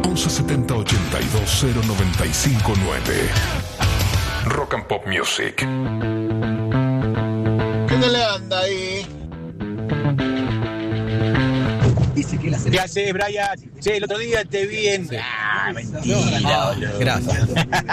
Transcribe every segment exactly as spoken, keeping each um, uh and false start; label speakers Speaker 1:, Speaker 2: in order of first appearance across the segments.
Speaker 1: once setenta ochenta y dos cero noventa y cinco nueve. Rock and Pop Music.
Speaker 2: ¿Qué le anda ahí?
Speaker 3: ¿Qué haces, Brian? Sí, el otro día te vi en... Sí. Ah, mentira, boludo.
Speaker 4: Gracias.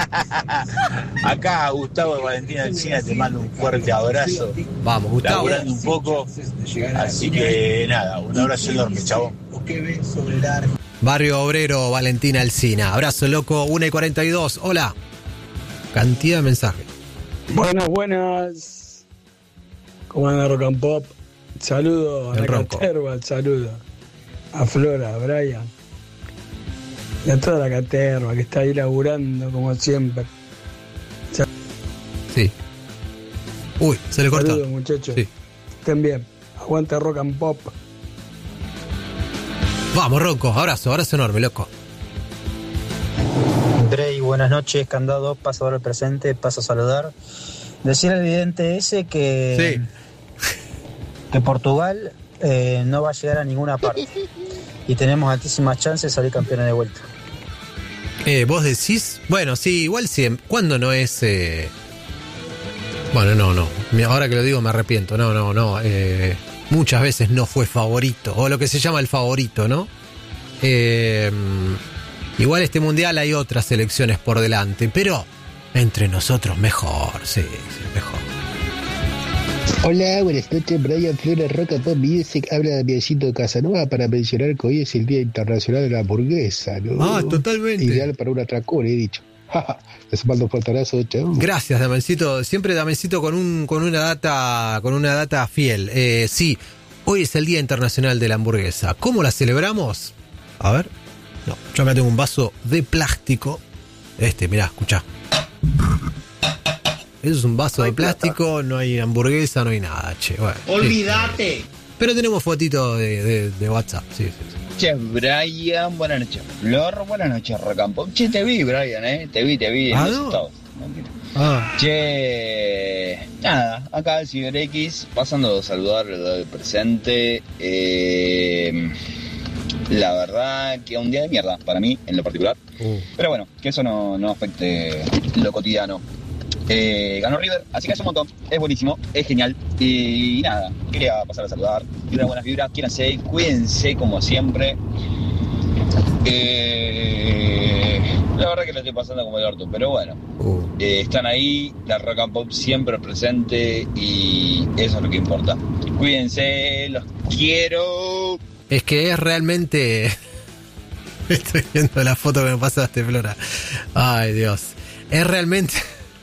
Speaker 3: Acá, Gustavo de Valentina Alsina, te mando un fuerte abrazo.
Speaker 4: Vamos, Gustavo.
Speaker 3: Laburando un poco. Así que, nada, un abrazo enorme, chabón.
Speaker 4: Barrio Obrero, Valentina Alsina. Abrazo, loco. una y cuarenta y dos. Hola. Cantidad de mensajes.
Speaker 5: Buenas, buenas. ¿Cómo anda Rock and Pop? Saludo a
Speaker 4: El
Speaker 5: la
Speaker 4: Ronco.
Speaker 5: caterva, saludo a Flora, a Brian y a toda la caterva que está ahí laburando como siempre.
Speaker 4: Sí. Uy, se le cortó.
Speaker 5: Saludos, muchachos.
Speaker 4: Sí.
Speaker 5: Estén bien. Aguante Rock and Pop.
Speaker 4: Vamos, Ronco. Abrazo, abrazo enorme, loco.
Speaker 6: Grey, buenas noches, Candado, paso a ver el presente, paso a saludar. Decir al vidente ese que,
Speaker 4: Sí.
Speaker 6: que Portugal eh, no va a llegar a ninguna parte y tenemos altísimas chances de salir campeones de vuelta.
Speaker 4: Eh, ¿Vos decís? Bueno, sí, igual siempre. ¿Cuándo no es...? Eh... Bueno, no, no. Ahora que lo digo me arrepiento. No, no, no. Eh, muchas veces no fue favorito. O lo que se llama el favorito, ¿no? Eh, igual este mundial hay otras selecciones por delante. Pero entre nosotros mejor. Sí, sí, mejor.
Speaker 7: Hola, buenas noches, Brian Flora, Rock and Pop Music. Habla Damiancito Casanova para mencionar que hoy es el Día Internacional de la Hamburguesa, ¿no?
Speaker 4: Ah, totalmente.
Speaker 7: Ideal para un atracón, he dicho. Les mando un fuerte abrazo, chao.
Speaker 4: Gracias, Damencito. Siempre Damencito con un con una data con una data fiel. Eh, sí, hoy es el Día Internacional de la Hamburguesa. ¿Cómo la celebramos? A ver. No, yo me tengo un vaso de plástico. Este, mirá, escuchá. Eso es un vaso de plástico, no hay hamburguesa, no hay nada, che. Bueno,
Speaker 2: Olvídate.
Speaker 4: sí. Pero tenemos fotito de, de, de WhatsApp, sí, sí, sí.
Speaker 8: Che, Brian, buenas noches. Flor, buenas noches, Rocampo. Che, te vi, Brian, ¿eh? Te vi, te vi en
Speaker 4: ¿Ah,
Speaker 8: los
Speaker 4: no?
Speaker 8: estados. Mentira.
Speaker 4: Ah,
Speaker 8: Che, nada, acá el CiberX, pasando a saludar el presente. Eh, la verdad que un día de mierda para mí, en lo particular.
Speaker 4: uh.
Speaker 8: Pero bueno, que eso no, no afecte lo cotidiano. Eh, ganó River, así que hace un montón, es buenísimo, es genial. Y, y nada, quería pasar a saludar, vibras, buenas vibras, quiéranse, cuídense como siempre. Eh, la verdad que lo estoy pasando como el orto, pero bueno,
Speaker 4: Uh.
Speaker 8: eh, están ahí, la Rock and Pop siempre presente y eso es lo que importa. Cuídense, los quiero.
Speaker 4: Es que es realmente... Estoy viendo la foto que me pasaste, Flora. Ay, Dios. Es realmente...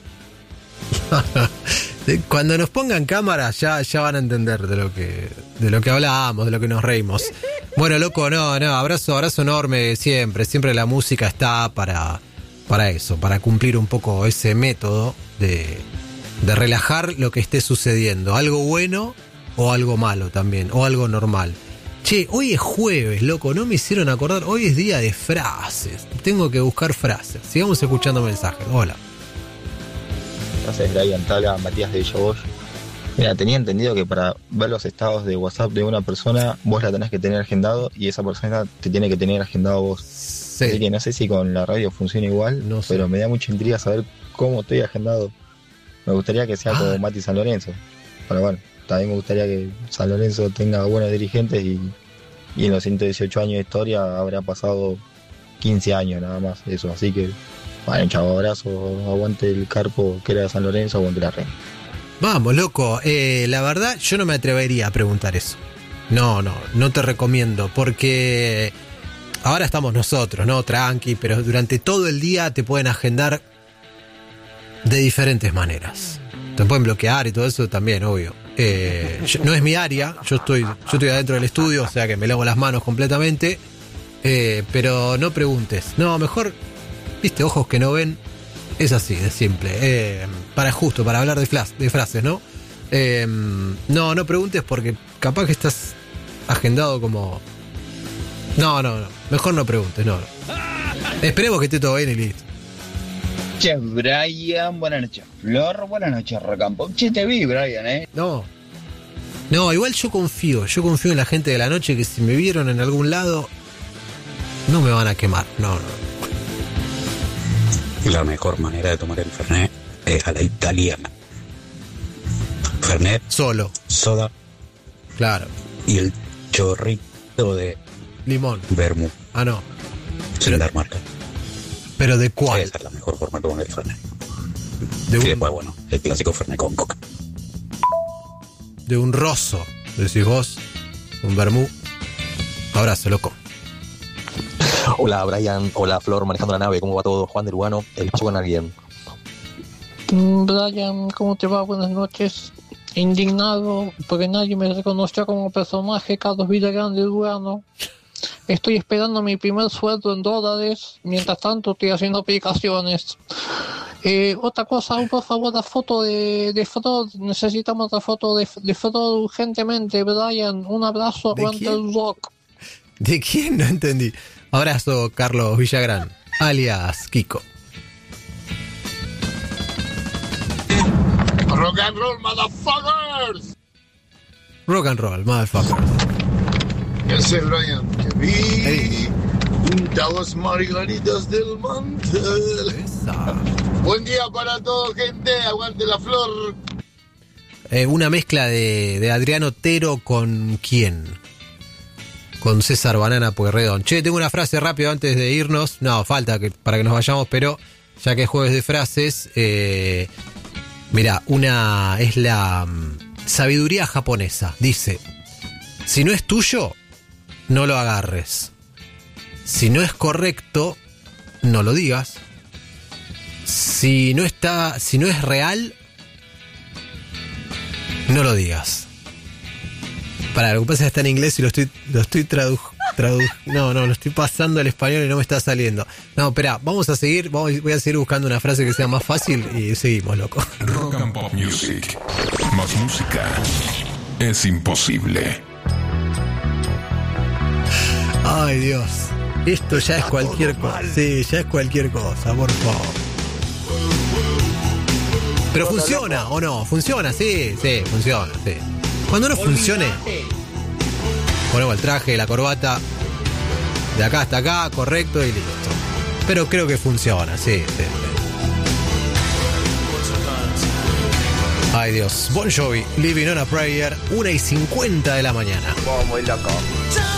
Speaker 4: Cuando nos pongan cámara ya, ya van a entender de lo que de lo que hablábamos, de lo que nos reímos. Bueno, loco, no, no, abrazo, abrazo enorme siempre. Siempre la música está para, para eso, para cumplir un poco ese método de, de relajar lo que esté sucediendo. Algo bueno o algo malo también, o algo normal. Che, hoy es jueves, loco, no me hicieron acordar. Hoy es día de frases. Tengo que buscar frases. Sigamos escuchando mensajes. Hola.
Speaker 9: Gracias, Brian Tala, Matías de Villavoy. Mira, tenía entendido que para ver los estados de WhatsApp de una persona, vos la tenés que tener agendado y esa persona te tiene que tener agendado vos.
Speaker 4: Sí.
Speaker 9: Así que no sé si con la radio funciona igual,
Speaker 4: No sé.
Speaker 9: pero me da mucha intriga saber cómo estoy agendado. Me gustaría que sea
Speaker 4: Ah.
Speaker 9: como Mati San Lorenzo. Pero bueno, también me gustaría que San Lorenzo tenga buenos dirigentes y, y en los ciento dieciocho años de historia habrá pasado quince años nada más eso. Así que, bueno, chavo, abrazo, aguante el Carpo que era de San Lorenzo, aguante la Reina.
Speaker 4: Vamos, loco. Eh, la verdad, yo no me atrevería a preguntar eso. No, no, no te recomiendo. Porque ahora estamos nosotros, ¿no? Tranqui, pero durante todo el día te pueden agendar de diferentes maneras. Te pueden bloquear y todo eso también, obvio. Eh, yo- no es mi área, yo estoy, yo estoy adentro del estudio, o sea que me lavo las manos completamente. Eh, pero no preguntes. No, mejor, viste, ojos que no ven. Es así, de simple. Eh, para justo, para hablar de, flas, de frases, ¿no? Eh, no, no preguntes porque capaz que estás agendado como... No, no, no. Mejor no preguntes, no. no. Esperemos que esté todo bien y listo.
Speaker 8: Che, Brian, buenas noches. Flor, buenas noches, Rocampo. Che, te vi, Brian, ¿eh?
Speaker 4: No. No, igual yo confío. Yo confío en la gente de la noche que si me vieron en algún lado... No me van a quemar, no, no.
Speaker 10: La mejor manera de tomar el Fernet es a la italiana. Fernet.
Speaker 4: Solo.
Speaker 10: Soda.
Speaker 4: Claro.
Speaker 10: Y el chorrito de...
Speaker 4: limón.
Speaker 10: Vermú.
Speaker 4: Ah, no.
Speaker 10: Sin dar marca.
Speaker 4: ¿Pero de cuál?
Speaker 10: Esa es la mejor forma de tomar el Fernet.
Speaker 4: De un...
Speaker 10: Y después, bueno, el clásico Fernet con coca.
Speaker 4: De un roso, decís vos. Un vermú. Abrazo, loco.
Speaker 11: Hola Brian, hola Flor, manejando la nave, ¿cómo va todo? Juan de Lugano, el espacio con alguien.
Speaker 12: Brian, ¿cómo te va? Buenas noches. Indignado porque nadie me reconoció como personaje Carlos Villagrán de Lugano. Estoy esperando mi primer sueldo en dólares, mientras tanto estoy haciendo aplicaciones. Eh, otra cosa, por favor, la foto de, de Frod, necesitamos la foto de, de Frod urgentemente, Brian. Un abrazo, aguanta el rock.
Speaker 4: ¿De quién? No entendí. Abrazo, Carlos Villagrán, alias Kiko.
Speaker 2: Rock and roll, motherfuckers.
Speaker 4: Rock and roll, motherfuckers.
Speaker 2: ¿Qué sé, Brian? Que vi juntados margaritas del mantel.
Speaker 4: Esa.
Speaker 2: Buen día para todos, gente. Aguante la flor.
Speaker 4: Eh, una mezcla de, de Adrián Otero con ¿quién? Con César Banana Pueyrredón. Che, tengo una frase rápido antes de irnos. No, falta que, para que nos vayamos, pero ya que es jueves de frases, eh, mira, una es la um, sabiduría japonesa. Dice, si no es tuyo, no lo agarres. Si no es correcto, no lo digas. Si no está, si no es real, no lo digas. Para, lo que pasa es que está en inglés y lo estoy, lo estoy tradu, tradu, no, no, lo estoy pasando al español y no me está saliendo. No, espera, vamos a seguir, vamos, voy a seguir buscando una frase que sea más fácil y seguimos, loco.
Speaker 1: Rock and Pop Music. Más música es imposible.
Speaker 4: Ay, Dios. Esto ya es cualquier cosa. Sí, ya es cualquier cosa, por favor. Pero funciona, ¿o no? Funciona, sí, sí, funciona, sí. Cuando no funcione, ponemos el traje, la corbata, de acá hasta acá, correcto y listo. Pero creo que funciona, sí, sí, sí. Ay, Dios. Bon Jovi, Living on a Prayer, una y cincuenta de la mañana.
Speaker 2: Vamos, loco.